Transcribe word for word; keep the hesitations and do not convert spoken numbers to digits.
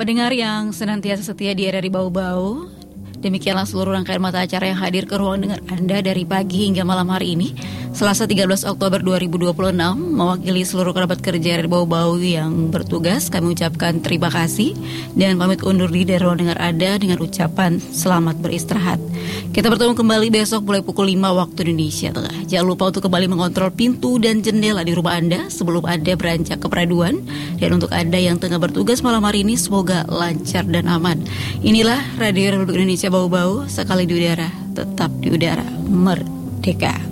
Pendengar yang senantiasa setia di R R I Bau-Bau, demikianlah seluruh rangkaian mata acara yang hadir ke ruang dengar Anda dari pagi hingga malam hari ini, Selasa tiga belas Oktober dua ribu dua puluh enam. Mewakili seluruh kerabat kerja R R I Bau-Bau yang bertugas, kami ucapkan terima kasih dan pamit undur diri dari ruang dengar Anda dengan ucapan selamat beristirahat. Kita bertemu kembali besok mulai pukul lima waktu Indonesia Tengah. Jangan lupa untuk kembali mengontrol pintu dan jendela di rumah Anda sebelum Anda beranjak ke peraduan. Dan untuk Anda yang tengah bertugas malam hari ini, semoga lancar dan aman. Inilah Radio Republik Indonesia Bau-Bau, sekali di udara, tetap di udara, merdeka.